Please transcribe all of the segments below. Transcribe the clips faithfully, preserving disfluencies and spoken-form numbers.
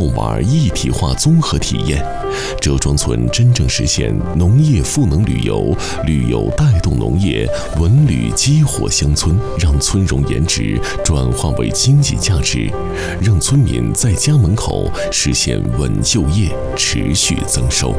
玩一体化综合体验。折庄村真正实现农业赋能旅游，旅游带动农业，文旅激活乡村，让村容颜值转化为经济价值，让村民在家门口实现稳就业，持续增收。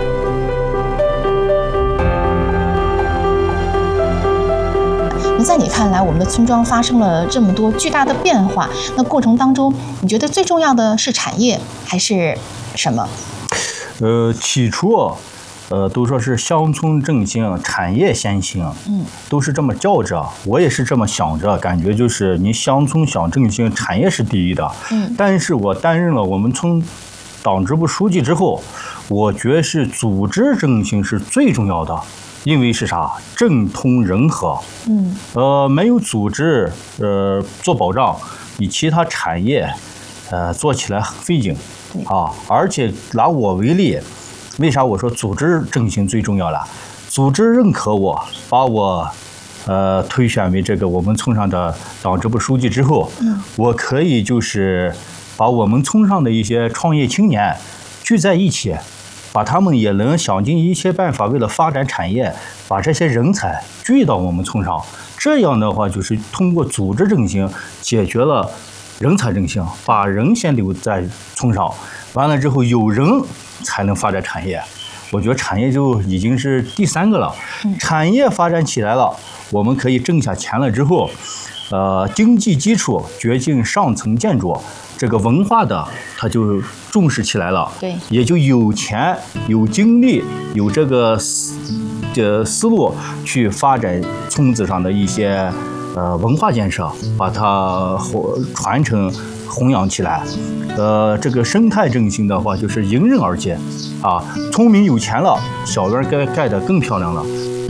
在你看来，我们的村庄发生了这么多巨大的变化，那过程当中，你觉得最重要的是产业还是什么？ 呃，起初，呃，都说是乡村振兴，产业先行，嗯，都是这么叫着，我也是这么想着，感觉就是你乡村想振兴，产业是第一的，嗯，但是我担任了我们村党支部书记之后，我觉得是组织振兴是最重要的。因为是啥？政通人和，嗯，呃，没有组织，呃，做保障，你其他产业，呃，做起来很费劲，啊，而且拿我为例，为啥我说组织振兴最重要了？组织认可我，把我，呃，推选为这个我们村上的党支部书记之后，嗯，我可以就是把我们村上的一些创业青年聚在一起。把他们也能想尽一切办法，为了发展产业，把这些人才聚到我们村上。这样的话，就是通过组织振兴，解决了人才振兴，把人先留在村上，完了之后有人才能发展产业。我觉得产业就已经是第三个了。产业发展起来了，我们可以挣下钱了之后，呃，经济基础决定上层建筑。这个文化的，它就重视起来了， 对， 也就有钱、有精力、有这个思这思路去发展村子上的一些呃文化建设，把它传承、弘扬起来。呃，这个生态振兴的话，就是迎刃而解，啊，村民有钱了，小园盖盖得更漂亮了。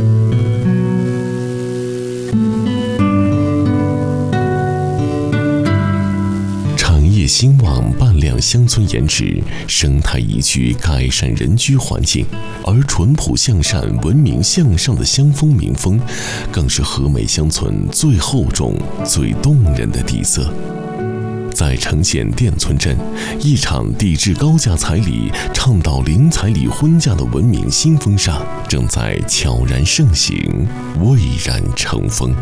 兴旺扮亮乡村颜值，生态宜居改善人居环境，而淳朴向善、文明向上的乡风民风，更是和美乡村最厚重、最动人的底色。在城县店村镇，一场抵制高价彩礼、倡导零彩礼婚嫁的文明新风尚正在悄然盛行，蔚然成风。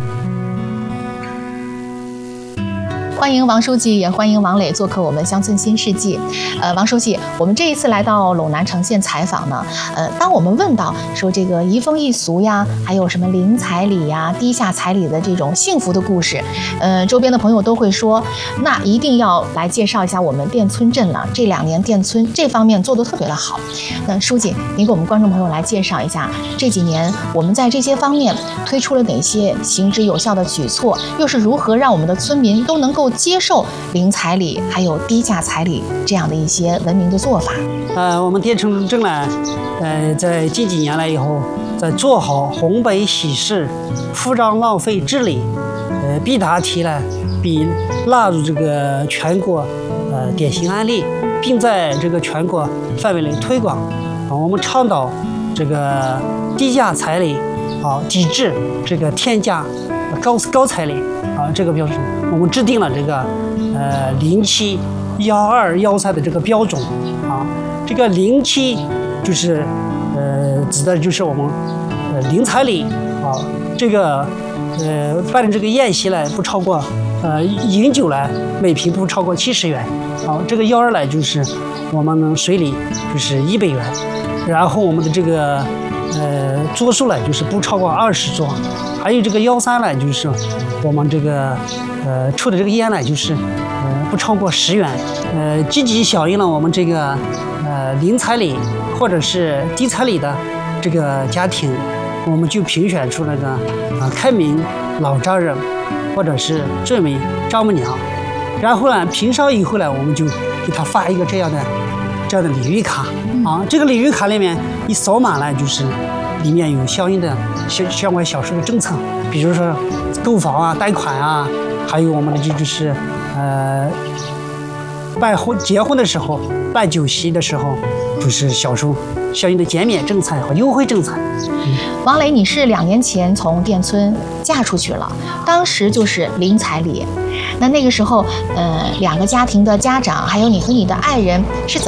欢迎王书记，也欢迎王磊做客我们乡村新世纪。呃，王书记，我们这一次来到陇南城县采访呢，呃，当我们问到说这个移风易俗呀，还有什么零彩礼呀、低下彩礼的这种幸福的故事，呃，周边的朋友都会说，那一定要来介绍一下我们店村镇了。这两年店村这方面做得特别的好。那书记，您给我们观众朋友来介绍一下，这几年我们在这些方面推出了哪些行之有效的举措，又是如何让我们的村民都能够接受零彩礼还有低价彩礼这样的一些文明的做法？ 呃，我们店村镇呢，呃，在近几年来以后，在做好红白喜事、铺张浪费治理，呃，必答题呢，并纳入这个全国呃典型案例，并在这个全国范围内推广。啊，我们倡导这个低价彩礼，啊，抵制这个天价高高彩礼。啊，这个标准，我们制定了这个呃零七幺二幺三的这个标准啊。这个零七就是呃指的就是我们呃零彩礼啊，这个呃办理这个宴席呢不超过呃饮酒呢每瓶不超过七十元啊。这个幺二呢就是我们水礼就是一百元，然后我们的这个呃桌数呢就是不超过二十桌。还有这个幺三呢，就是我们这个呃抽的这个烟呢，就是呃不超过十元，呃积极响应了我们这个呃零彩礼或者是低彩礼的这个家庭，我们就评选出那个啊、呃、开明老丈人或者是这位丈母娘，然后呢评上以后呢，我们就给他发一个这样的这样的礼遇卡啊，这个礼遇卡里面一扫码呢，就是里面有相应的相相关小数的政策，比如说购房啊、贷款啊，还有我们的这就是呃办婚结婚的时候、办酒席的时候，就是小数相应的减免政策和优惠政策。 嗯、王磊，你是两年前从店村嫁出去了，当时就是零彩礼。那那个时候，呃，两个家庭的家长还有你和你的爱人是怎么